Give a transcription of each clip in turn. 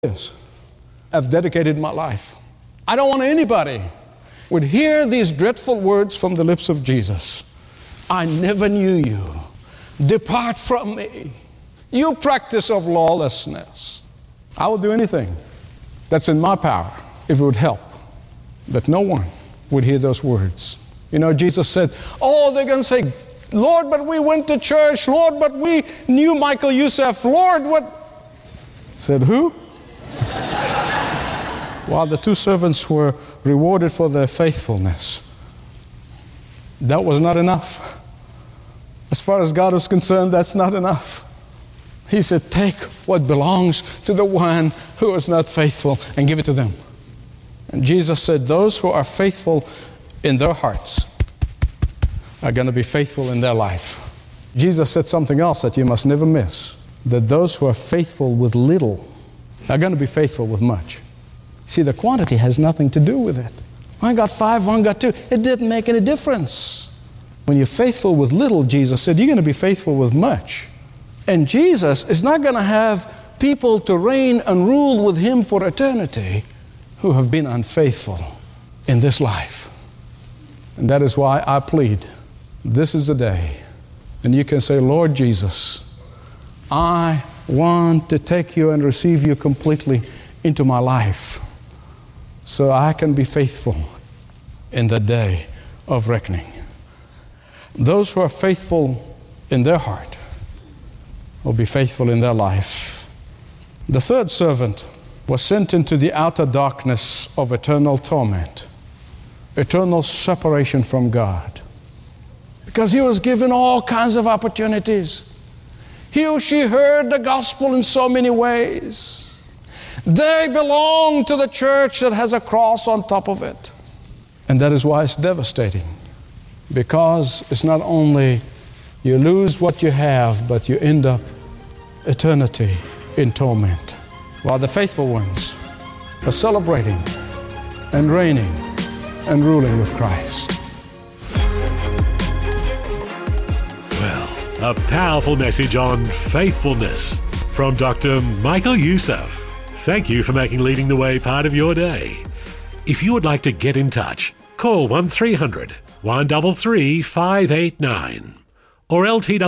is. I've dedicated my life. I don't want anybody would hear these dreadful words from the lips of Jesus. I never knew you. Depart from me, you practice of lawlessness. I will do anything that's in my power if it would help that no one would hear those words. You know, Jesus said, oh, they're going to say, Lord, but we went to church. Lord, but we knew Michael Youssef. Lord, what? Said who? While the two servants were rewarded for their faithfulness, that was not enough. As far as God is concerned, that's not enough. He said, take what belongs to the one who is not faithful and give it to them. And Jesus said, those who are faithful in their hearts are going to be faithful in their life. Jesus said something else that you must never miss, that those who are faithful with little are going to be faithful with much. See, the quantity has nothing to do with it. One got 5, one got 2. It didn't make any difference. When you're faithful with little, Jesus said, you're going to be faithful with much. And Jesus is not going to have people to reign and rule with him for eternity who have been unfaithful in this life. And that is why I plead, this is the day. And you can say, Lord Jesus, I want to take you and receive you completely into my life so I can be faithful in the day of reckoning. Those who are faithful in their heart will be faithful in their life. The third servant was sent into the outer darkness of eternal torment, eternal separation from God, because he was given all kinds of opportunities. He or she heard the gospel in so many ways. They belong to the church that has a cross on top of it. And that is why it's devastating. Because it's not only you lose what you have, but you end up eternity in torment. While the faithful ones are celebrating and reigning and ruling with Christ. Well, a powerful message on faithfulness from Dr. Michael Youssef. Thank you for making Leading the Way part of your day. If you would like to get in touch, call 1-300-133-589 or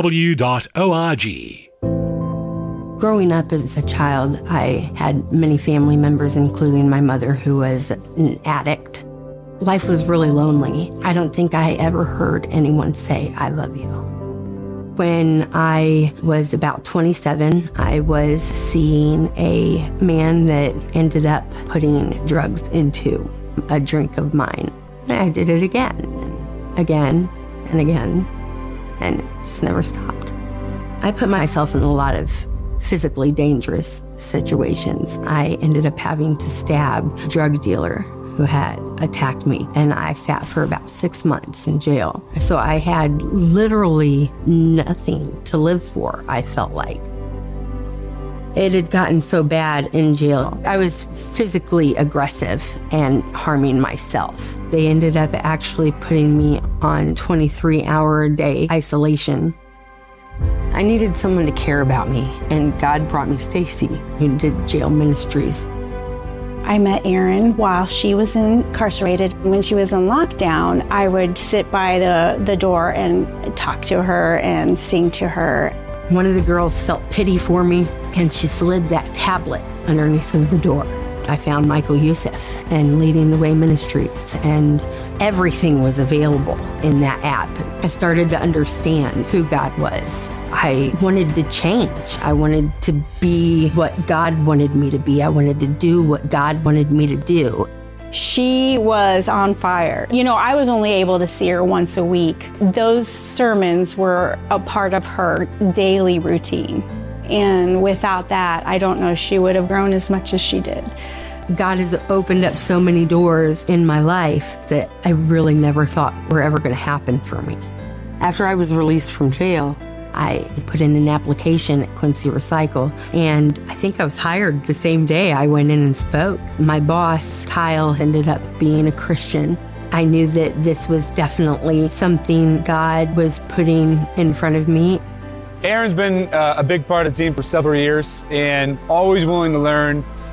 ltw.org. Growing up as a child, I had many family members, including my mother, who was an addict. Life was really lonely. I don't think I ever heard anyone say, I love you. When I was about 27, I was seeing a man that ended up putting drugs into a drink of mine. And I did it again, and again, and again, and it just never stopped. I put myself in a lot of physically dangerous situations. I ended up having to stab a drug dealer who had attacked me, and I sat for about 6 months in jail. So I had literally nothing to live for, I felt like. It had gotten so bad in jail. I was physically aggressive and harming myself. They ended up actually putting me on 23-hour-a-day isolation. I needed someone to care about me, and God brought me Stacy, who did jail ministries. I met Erin while she was incarcerated. When she was in lockdown, I would sit by the door and talk to her and sing to her. One of the girls felt pity for me, and she slid that tablet underneath of the door. I found Michael Youssef and Leading the Way Ministries, and everything was available in that app. I started to understand who God was. I wanted to change. I wanted to be what God wanted me to be. I wanted to do what God wanted me to do. She was on fire. You know, I was only able to see her once a week. Those sermons were a part of her daily routine. And without that, I don't know if she would have grown as much as she did. God has opened up so many doors in my life that I really never thought were ever going to happen for me. After I was released from jail, I put in an application at Quincy Recycle, and I think I was hired the same day I went in and spoke. My boss, Kyle, ended up being a Christian. I knew that this was definitely something God was putting in front of me. Erin's been a big part of the team for several years and always willing to learn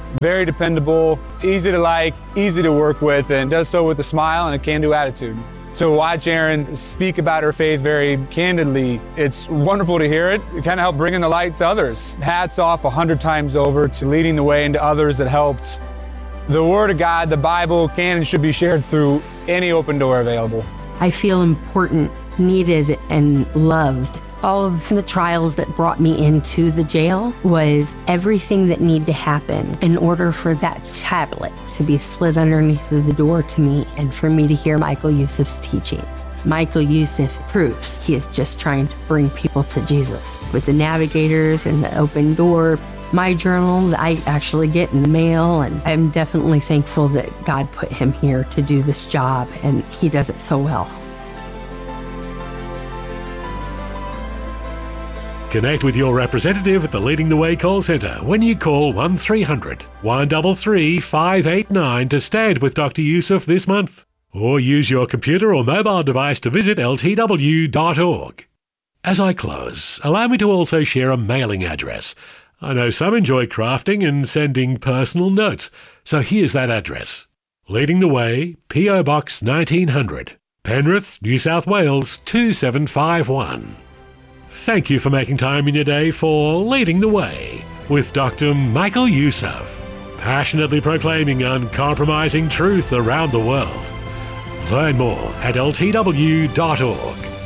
Very dependable, easy to like, easy to work with, and does so with a smile and a can-do attitude. So watch Erin speak about her faith very candidly. It's wonderful to hear it. It kind of helped bringing the light to others. Hats off 100 times over to leading the way into others that helps. The Word of God, the Bible, can and should be shared through any open door available. I feel important, needed, and loved. All of the trials that brought me into the jail was everything that needed to happen in order for that tablet to be slid underneath the door to me and for me to hear Michael Youssef's teachings. Michael Youssef proves he is just trying to bring people to Jesus. With the navigators and the open door, my journal that I actually get in the mail, and I'm definitely thankful that God put him here to do this job, and he does it so well. Connect with your representative at the Leading the Way call centre when you call 1300 133 589 to stand with Dr. Youssef this month. Or use your computer or mobile device to visit ltw.org. As I close, allow me to also share a mailing address. I know some enjoy crafting and sending personal notes, so here's that address. Leading the Way, P.O. Box 1900, Penrith, New South Wales 2751. Thank you for making time in your day for Leading the Way with Dr. Michael Youssef, passionately proclaiming uncompromising truth around the world. Learn more at ltw.org.